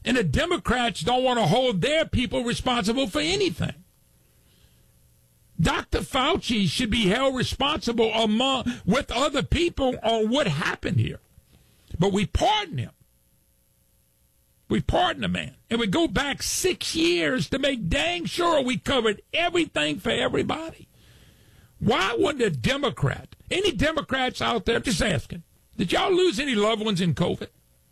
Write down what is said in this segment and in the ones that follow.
And the Democrats don't want to hold their people responsible for anything. Dr. Fauci should be held responsible with other people on what happened here. But we pardon him. We pardon the man. And we go back 6 years to make dang sure we covered everything for everybody. Why wouldn't a Democrat, any Democrats out there, just asking, did y'all lose any loved ones in COVID?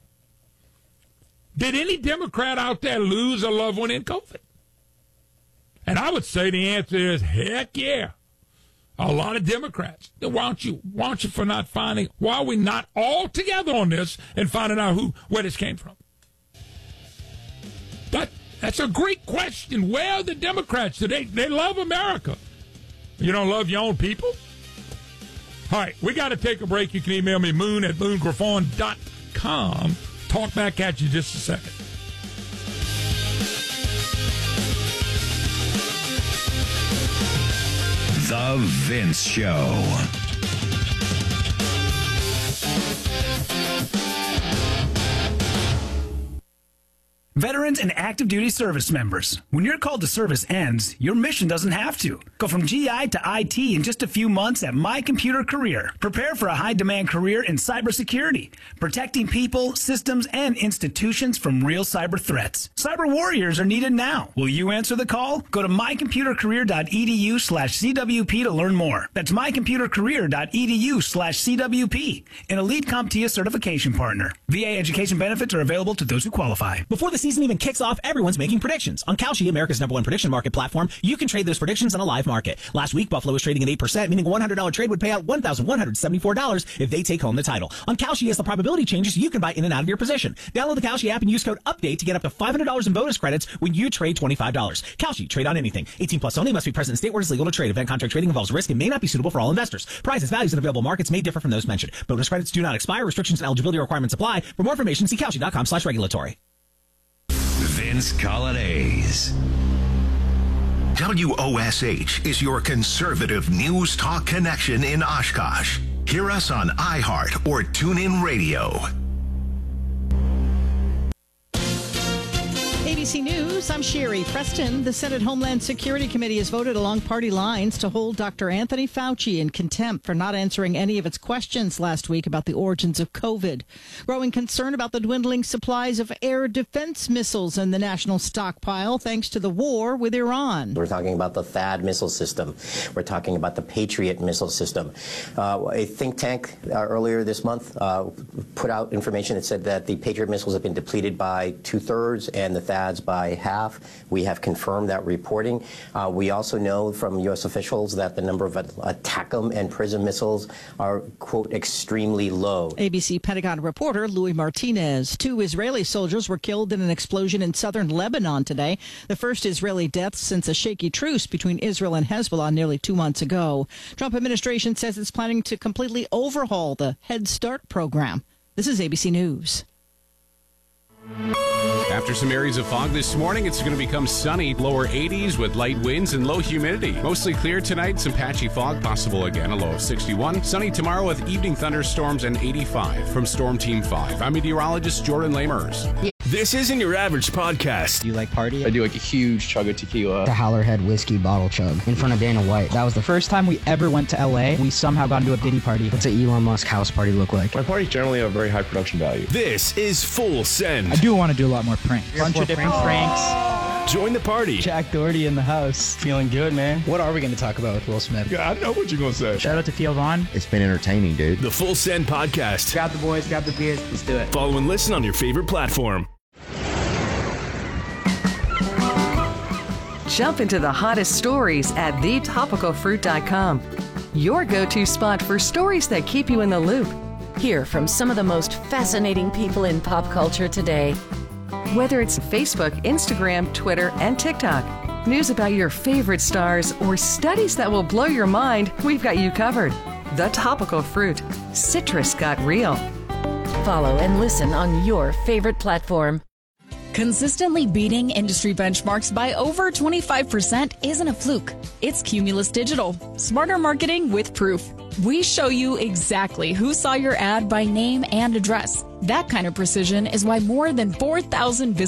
Did any Democrat out there lose a loved one in COVID? And I would say the answer is heck yeah. A lot of Democrats. Then why don't you for not finding, why are we not all together on this and finding out where this came from? That's a great question. Where are the Democrats today? They love America. You don't love your own people? All right, we got to take a break. You can email me, moon@moongriffon.com. Talk back at you in just a second. The Vince Show. Veterans and active duty service members, when your call to service ends, your mission doesn't have to. Go from GI to IT in just a few months at My Computer Career. Prepare for a high-demand career in cybersecurity, protecting people, systems, and institutions from real cyber threats. Cyber warriors are needed now. Will you answer the call? Go to mycomputercareer.edu/CWP to learn more. That's mycomputercareer.edu/CWP, an elite CompTIA certification partner. VA education benefits are available to those who qualify. Before the season even kicks off, everyone's making predictions. On Kalshi, America's #1 prediction market platform, you can trade those predictions on a live market. Last week, Buffalo was trading at 8%, meaning a $100 trade would pay out $1,174 if they take home the title. On Kalshi, as the probability changes, you can buy in and out of your position. Download the Kalshi app and use code UPDATE to get up to $500 in bonus credits when you trade $25. Kalshi, trade on anything. 18 plus only, must be present in state where it's legal to trade. Event contract trading involves risk and may not be suitable for all investors. Prices, values, and available markets may differ from those mentioned. Bonus credits do not expire. Restrictions and eligibility requirements apply. For more information, see Kalshi.com/regulatory. Vince Colonnese. WOSH is your conservative news talk connection in Oshkosh. Hear us on iHeart or TuneIn Radio. ABC News, I'm Sherry Preston. The Senate Homeland Security Committee has voted along party lines to hold Dr. Anthony Fauci in contempt for not answering any of its questions last week about the origins of COVID. Growing concern about the dwindling supplies of air defense missiles in the national stockpile thanks to the war with Iran. We're talking about the THAAD missile system. We're talking about the Patriot missile system. A think tank earlier this month put out information that said that the Patriot missiles have been depleted by 2/3 and the THAADs by half. We have confirmed that reporting. We also know from U.S. officials that the number of ATACMS and PRISM missiles are, quote, extremely low. ABC Pentagon reporter Louis Martinez. 2 Israeli soldiers were killed in an explosion in southern Lebanon today. The first Israeli death since a shaky truce between Israel and Hezbollah nearly 2 months ago. Trump administration says it's planning to completely overhaul the Head Start program. This is ABC News. After some areas of fog this morning, it's going to become sunny, lower 80s with light winds and low humidity. Mostly clear tonight, some patchy fog possible again, a low of 61. Sunny tomorrow with evening thunderstorms and 85. From Storm Team 5, I'm meteorologist Jordan Lamers. This isn't your average podcast. Do you like party? I do like a huge chug of tequila. The Hallerhead whiskey bottle chug in front of Dana White. That was the first time we ever went to LA. We somehow got into a Diddy party. What's an Elon Musk house party look like? My parties generally have very high production value. This is Full Send. I do want to do a lot more pranks. Bunch of different pranks. Join the party. Jack Doherty in the house. Feeling good, man. What are we going to talk about with Will Smith? Yeah, I know what you're going to say. Shout out to Theo Vaughn. It's been entertaining, dude. The Full Send podcast. Grab the boys, grab the beers. Let's do it. Follow and listen on your favorite platform. Jump into the hottest stories at thetopicalfruit.com. Your go-to spot for stories that keep you in the loop. Hear from some of the most fascinating people in pop culture today. Whether it's Facebook, Instagram, Twitter, and TikTok, news about your favorite stars, or studies that will blow your mind, we've got you covered. The Topical Fruit. Citrus got real. Follow and listen on your favorite platform. Consistently beating industry benchmarks by over 25% isn't a fluke. It's Cumulus Digital. Smarter marketing with proof. We show you exactly who saw your ad by name and address. That kind of precision is why more than 4,000 visitors